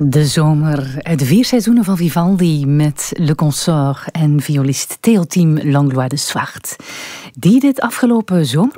De zomer uit de 4 seizoenen van Vivaldi met Le Consort en violist Théotime Langlois de Swart, die dit afgelopen zomer